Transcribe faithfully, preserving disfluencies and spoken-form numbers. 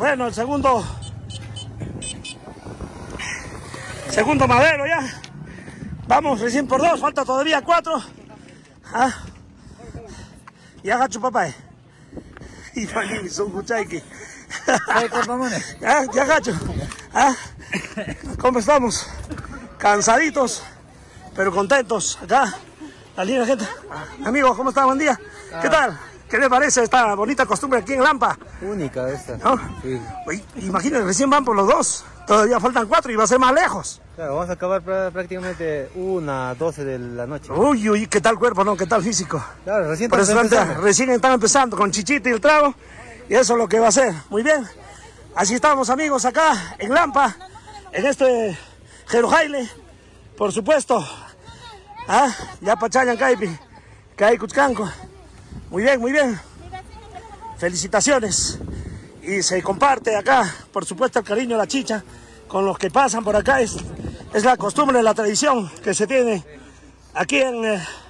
Bueno, el segundo... Segundo madero ya. Vamos recién por dos, falta todavía cuatro. ¿Ah? Y agacho papá. Y para son cuchaique. ¿Ah? Ya agacho. ¿Ah? ¿Cómo estamos? Cansaditos, pero contentos. Acá, la linda gente. Amigos, ¿cómo está? Buen día. ¿Qué tal? ¿Qué le parece esta bonita costumbre aquí en Lampa? Única esta. ¿No? Sí. Oye, imagínense, recién van por los dos. Todavía faltan cuatro y va a ser más lejos. Claro, vamos a acabar prácticamente una, doce de la noche. Uy, uy, ¿qué tal cuerpo, no? ¿Qué tal físico? Claro, recién Por eso estamos están, empezando. recién están empezando con chichita y el trago. Y eso es lo que va a ser. Muy bien. Así estamos, amigos, acá en Lampa, en este Jerujaile, por supuesto. Ah, ya pachayan caipi, cai cuchcanco. Muy bien, muy bien. Felicitaciones. Y se comparte acá, por supuesto, el cariño de la chicha con los que pasan por acá. Es, es la costumbre, la tradición que se tiene aquí en... Eh,